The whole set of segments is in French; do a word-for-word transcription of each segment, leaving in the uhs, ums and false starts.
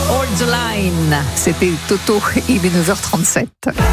Hold the line, c'était Toto, il est neuf heures trente-sept.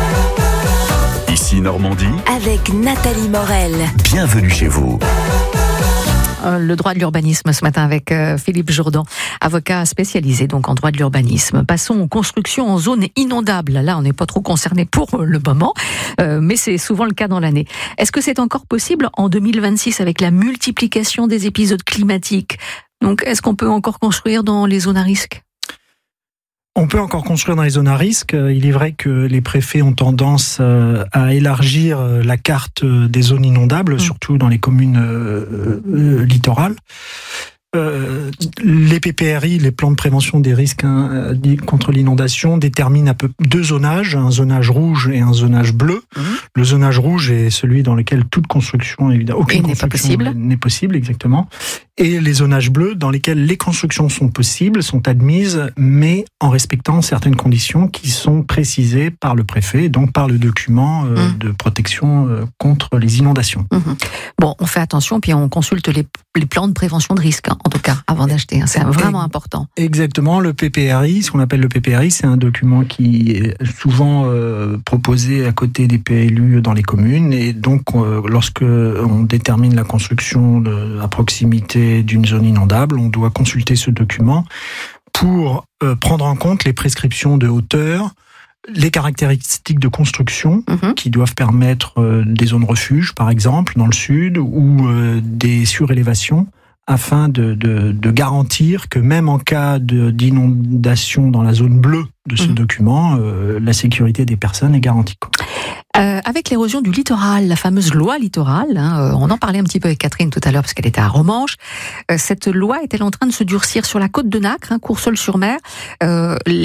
Ici Normandie, avec Nathalie Morel. Bienvenue chez vous. Le droit de l'urbanisme ce matin avec Philippe Jourdan, avocat spécialisé donc en droit de l'urbanisme. Passons aux constructions en zone inondable. Là, on n'est pas trop concerné pour le moment, euh, mais c'est souvent le cas dans l'année. Est-ce que c'est encore possible en deux mille vingt-six avec la multiplication des épisodes climatiques ? Donc, est-ce qu'on peut encore construire dans les zones à risque ? On peut encore construire dans les zones à risque. Il est vrai que les préfets ont tendance à élargir la carte des zones inondables, mmh. surtout dans les communes euh, euh, littorales. Euh, les P P R I, les plans de prévention des risques hein, contre l'inondation, déterminent un peu deux zonages, un zonage rouge et un zonage bleu. Mmh. Le zonage rouge est celui dans lequel toute construction, évidemment, aucune et construction n'est pas possible. n'est possible, exactement. Et les zonages bleus dans lesquels les constructions sont possibles, sont admises, mais en respectant certaines conditions qui sont précisées par le préfet, donc par le document euh, mmh. de protection euh, contre les inondations. Mmh. Bon, on fait attention, puis on consulte les, les plans de prévention de risque, hein, en tout cas, avant d'acheter. Hein, c'est vraiment important. Exactement, le P P R I, ce qu'on appelle le P P R I, c'est un document qui est souvent euh, proposé à côté des P L U dans les communes, et donc euh, lorsque on détermine la construction de, à proximité d'une zone inondable, on doit consulter ce document pour euh, prendre en compte les prescriptions de hauteur, les caractéristiques de construction mmh. qui doivent permettre euh, des zones refuge, par exemple, dans le sud, ou euh, des surélévations, afin de, de, de garantir que même en cas de, d'inondation dans la zone bleue de ce mmh. document, euh, la sécurité des personnes est garantie. Euh, avec l'érosion du littoral, la fameuse loi littorale, hein, on en parlait un petit peu avec Catherine tout à l'heure parce qu'elle était à Romanche. Euh, cette loi est-elle en train de se durcir sur la côte de Nacre, hein, Courseulles-sur-Mer ? euh,